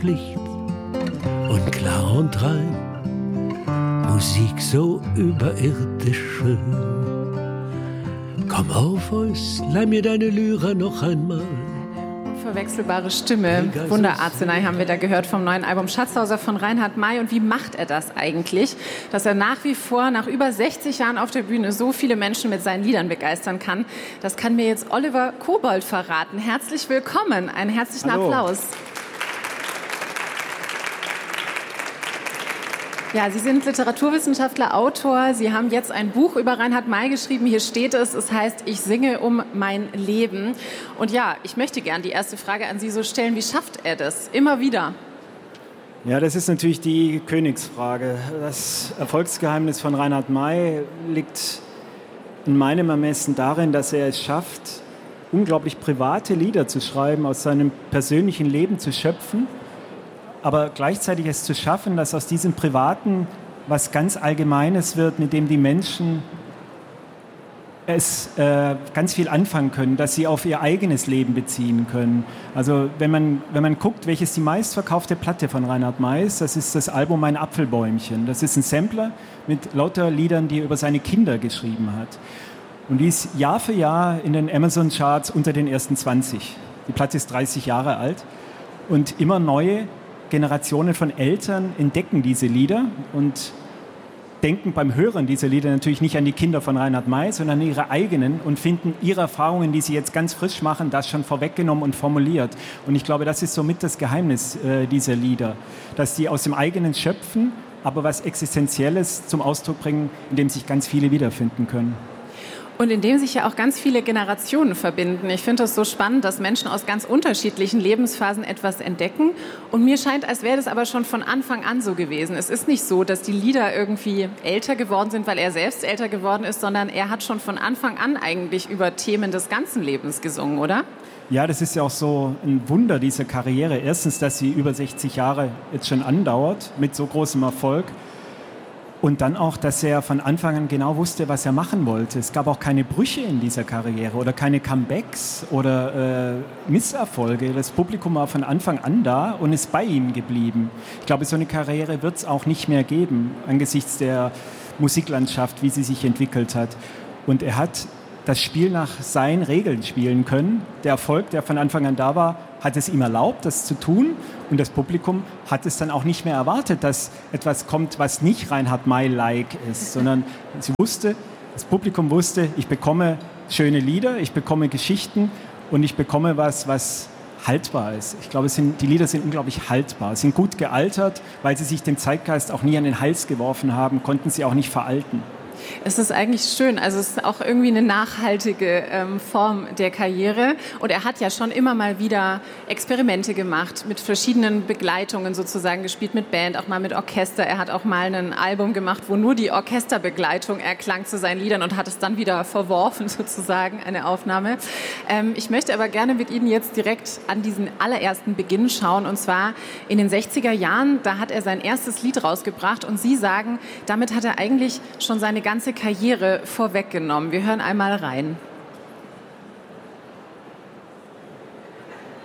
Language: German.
Licht und klar und rein, Musik so überirdisch schön. Komm auf, Eus, leih mir deine Lyra noch einmal. Unverwechselbare Stimme, Wunderarznei haben wir da gehört vom neuen Album Schatzhauser von Reinhard May. Und wie macht er das eigentlich, dass er nach wie vor, nach über 60 Jahren auf der Bühne, so viele Menschen mit seinen Liedern begeistern kann? Das kann mir jetzt Oliver Kobold verraten. Herzlich willkommen, einen herzlichen Hallo. Applaus. Ja, Sie sind Literaturwissenschaftler, Autor. Sie haben jetzt ein Buch über Reinhard May geschrieben. Hier steht es heißt, ich singe um mein Leben. Und ja, ich möchte gern die erste Frage an Sie so stellen. Wie schafft er das? Immer wieder. Ja, das ist natürlich die Königsfrage. Das Erfolgsgeheimnis von Reinhard May liegt in meinem Ermessen darin, dass er es schafft, unglaublich private Lieder zu schreiben, aus seinem persönlichen Leben zu schöpfen, aber gleichzeitig es zu schaffen, dass aus diesem Privaten was ganz Allgemeines wird, mit dem die Menschen es ganz viel anfangen können, dass sie auf ihr eigenes Leben beziehen können. Also wenn man guckt, welches die meistverkaufte Platte von Reinhard May ist, das ist das Album Mein Apfelbäumchen. Das ist ein Sampler mit lauter Liedern, die er über seine Kinder geschrieben hat. Und die ist Jahr für Jahr in den Amazon-Charts unter den ersten 20. Die Platte ist 30 Jahre alt und immer neue Generationen von Eltern entdecken diese Lieder und denken beim Hören dieser Lieder natürlich nicht an die Kinder von Reinhard May, sondern an ihre eigenen und finden ihre Erfahrungen, die sie jetzt ganz frisch machen, das schon vorweggenommen und formuliert. Und ich glaube, das ist somit das Geheimnis dieser Lieder, dass die aus dem eigenen schöpfen, aber was Existenzielles zum Ausdruck bringen, in dem sich ganz viele wiederfinden können. Und in dem sich ja auch ganz viele Generationen verbinden. Ich finde das so spannend, dass Menschen aus ganz unterschiedlichen Lebensphasen etwas entdecken. Und mir scheint, als wäre das aber schon von Anfang an so gewesen. Es ist nicht so, dass die Lieder irgendwie älter geworden sind, weil er selbst älter geworden ist, sondern er hat schon von Anfang an eigentlich über Themen des ganzen Lebens gesungen, oder? Ja, das ist ja auch so ein Wunder dieser Karriere. Erstens, dass sie über 60 Jahre jetzt schon andauert, mit so großem Erfolg. Und dann auch, dass er von Anfang an genau wusste, was er machen wollte. Es gab auch keine Brüche in dieser Karriere oder keine Comebacks oder Misserfolge. Das Publikum war von Anfang an da und ist bei ihm geblieben. Ich glaube, so eine Karriere wird es auch nicht mehr geben, angesichts der Musiklandschaft, wie sie sich entwickelt hat. Und er hat das Spiel nach seinen Regeln spielen können. Der Erfolg, der von Anfang an da war, hat es ihm erlaubt, das zu tun. Und das Publikum hat es dann auch nicht mehr erwartet, dass etwas kommt, was nicht Reinhard May-like ist, sondern das Publikum wusste, ich bekomme schöne Lieder, ich bekomme Geschichten und ich bekomme was haltbar ist. Ich glaube, die Lieder sind unglaublich haltbar, sind gut gealtert, weil sie sich dem Zeitgeist auch nie an den Hals geworfen haben, konnten sie auch nicht veralten. Es ist eigentlich schön, also es ist auch irgendwie eine nachhaltige Form der Karriere und er hat ja schon immer mal wieder Experimente gemacht, mit verschiedenen Begleitungen sozusagen gespielt, mit Band, auch mal mit Orchester. Er hat auch mal ein Album gemacht, wo nur die Orchesterbegleitung erklang zu seinen Liedern und hat es dann wieder verworfen sozusagen, eine Aufnahme. Ich möchte aber gerne mit Ihnen jetzt direkt an diesen allerersten Beginn schauen und zwar in den 60er Jahren, da hat er sein erstes Lied rausgebracht und Sie sagen, damit hat er eigentlich schon seine ganze Karriere vorweggenommen. Wir hören einmal rein.